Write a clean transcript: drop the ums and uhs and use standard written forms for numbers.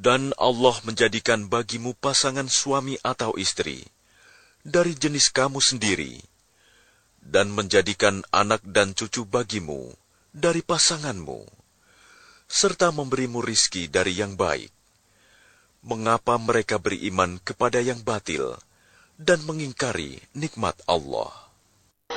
Dan Allah menjadikan bagimu pasangan suami atau istri dari jenis kamu sendiri, dan menjadikan anak dan cucu bagimu dari pasanganmu, serta memberimu rizki dari yang baik. Mengapa mereka beriman kepada yang batil dan mengingkari nikmat Allah?